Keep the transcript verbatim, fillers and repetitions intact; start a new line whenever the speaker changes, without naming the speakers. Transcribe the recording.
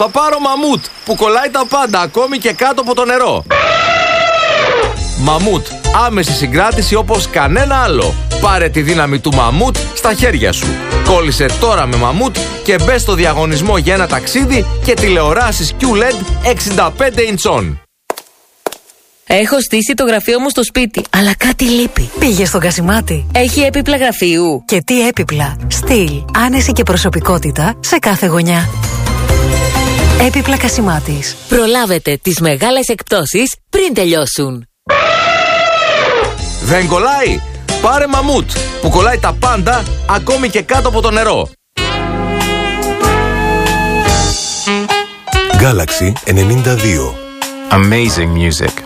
Θα πάρω Μαμούτ που κολλάει τα πάντα, ακόμη και κάτω από το νερό. Μαμούτ, άμεση συγκράτηση όπως κανένα άλλο. Πάρε τη δύναμη του Μαμούτ στα χέρια σου. Κόλλησε τώρα με Μαμούτ και μπες στο διαγωνισμό για ένα ταξίδι και τηλεοράσεις κιου ελ ι ντι εξήντα πέντε ιντσών.
Έχω στήσει το γραφείο μου στο σπίτι, αλλά κάτι λείπει.
Πήγε στον Κασιμάτη.
Έχει έπιπλα γραφείου.
Και τι έπιπλα. Στυλ, άνεση και προσωπικότητα σε κάθε γωνιά. Έπιπλα Κασιμάτης.
Προλάβετε τις μεγάλες εκπτώσεις πριν τελειώσουν.
Δεν κολλάει? Πάρε Μαμούτ που κολλάει τα πάντα, ακόμη και κάτω από το νερό.
Galaxy ενενήντα δύο.
Amazing music.